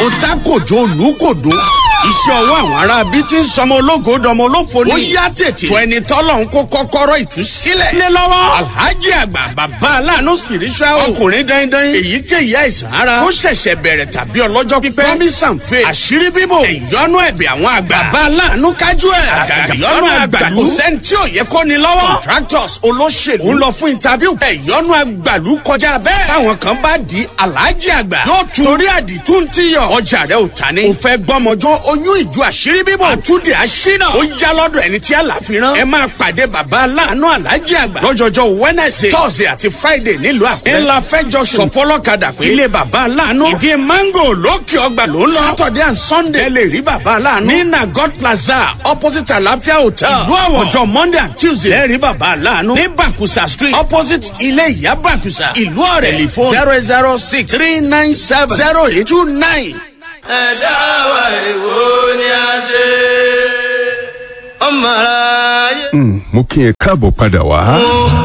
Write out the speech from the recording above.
ó tá kòjó olùkòdó iṣẹ́ ọwọ́ àwọn ará bí tí ń sọmọ ológo dọmọ olófo ni. ó yá tètè tó ẹni tọ́lọ̀ ń kó kọ́kọ́rọ́ ìtúsílẹ̀ lé lọ́wọ́. alhaji àgbà bàbá aláàánú spiritual ọkùnrin dandan èyíkéyìí àìsàn ara ó ṣẹ̀ṣẹ̀ bẹ̀rẹ̀ tàbí ọlọ́jọ́ pípẹ́ promise and faith àṣírí bíbò ìyọnu ẹ̀bẹ̀ àwọn àgbà bàbá aláàánú kájú ẹ̀ àgàgà ìyọnu àgbàlú kò sẹ́ni tí ò yẹ kó ni lọ́wọ́. contractors olóṣèlú ń lọ fún interview ìyọnu àgbàlú kọjá bẹ́ẹ̀. táwọn kan bá di alhaji àgbà yóò tún torí àdìtú ń tíyọ̀ ọjà rẹ̀ ò ta ni. ò fẹ́ gbọ́mọjọ́ oyún ìjọ àṣírí bíbò àtúndì àṣínà ó yá lọ́dọ̀ ẹni tí àlàfíran ẹ máa pàdé bàbá aláàánú aláàjì àgbà lọ́jọ́jọ́ wednesday thursday àti friday nílùú àkúrẹ́ ńlá fẹjọ sọ fọlọ́kadà pé ilé bàbá aláàánú ìdí mango lókè ọgbà ló ń lọ saturday and sunday ẹ lè rí bàbá aláàánú ní nagot plaza opposite àlàáfíà hotel ìlú àwọ̀ ọjọ́ monday and tuesday ẹ rí bàbá aláàánú ní bakusa street opposite ilé ìyá bakusa ìlú ọ̀rẹ́ telephone 006-397-0829. ẹ̀dá wa èwo ni a ṣe ọmọ ara yẹ. mo kí ẹ káàbọ̀ padà wá.